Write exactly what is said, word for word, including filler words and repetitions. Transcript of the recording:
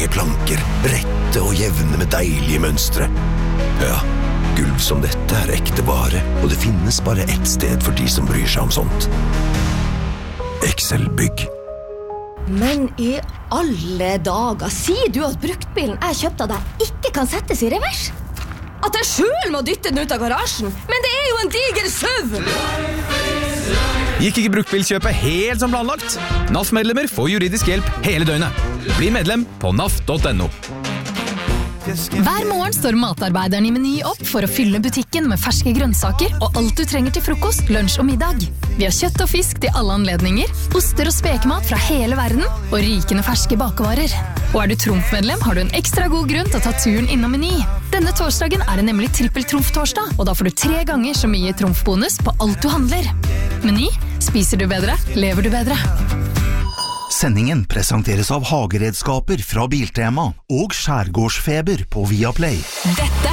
lange planker, rette og jevne med deilige mønstre. Ja, gulv som dette er ekte vare, og det finnes bare ett sted for de som bryr seg om sånt. Excel Bygg. Men i alle dager, sier du at bruktbilen jeg kjøpte av deg ikke kan settes i revers? At jeg selv må dytte den ut av garasjen? Men det er jo en diger søv! Gikk ikke bruktbilkjøpet helt som planlagt? N A F-medlemmer får juridisk hjelp hele døgnet. Bli medlem på naf punktum no. Hver morgen står matarbeideren i Meny opp for å fylle butikken med ferske grønnsaker og alt du trenger til frokost, lunsj og middag. Vi har kjøtt og fisk til alle anledninger, oster og spekemat fra hele verden og rikende ferske bakevarer. Og er du Trumf-medlem, har du en ekstra god grunn til å ta turen innom Meny. Denne torsdagen er det nemlig trippel-Trumf-torsdag, og da får du tre ganger så mye Trumf-bonus på alt du handler. Meny, spiser du bedre, lever du bedre. Sendingen presenteres av hageredskaper fra Biltema og Skjærgårdsfeber på Viaplay. Dette